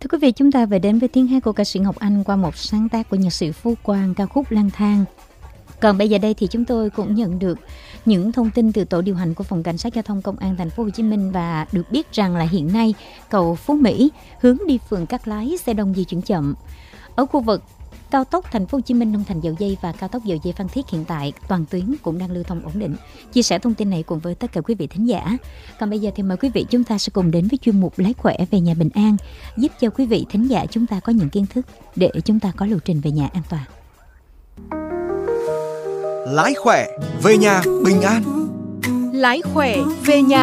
Thưa quý vị, chúng ta về đến với tiếng hát của ca sĩ Ngọc Anh qua một sáng tác của nhạc sĩ Phú Quang, ca khúc Lang Thang. Còn bây giờ đây thì chúng tôi cũng nhận được những thông tin từ tổ điều hành của Phòng Cảnh sát Giao thông Công an Thành phố Hồ Chí Minh và được biết rằng là hiện nay cầu Phú Mỹ hướng đi phường Cát Lái xe đông di chuyển chậm. Ở khu vực cao tốc Thành phố Hồ Chí Minh Long Thành Dầu Giây và cao tốc Dầu Giây Phan Thiết hiện tại toàn tuyến cũng đang lưu thông ổn định. Chia sẻ thông tin này cùng với tất cả quý vị thính giả. Còn bây giờ thì mời quý vị chúng ta sẽ cùng đến với chuyên mục Lái khỏe về nhà bình an, giúp cho quý vị thính giả chúng ta có những kiến thức để chúng ta có lộ trình về nhà an toàn. Lái khỏe về nhà bình an. Lái khỏe về nhà